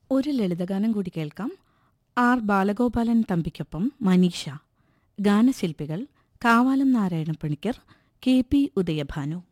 ഒരു ലളിതഗാനം കൂടി കേൾക്കാം. R Balagopalan തമ്പിക്കൊപ്പം Manisha. ഗാനശില്പികൾ Kavalam Narayana Panicker, K P Udayabhanu.